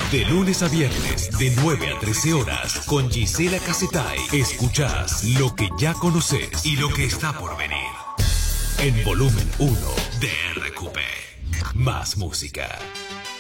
De lunes a viernes, de 9 a 13 horas, con Gisela Casetay. Escuchás lo que ya conoces y lo que está por venir. En volumen 1 de RQP. Más música.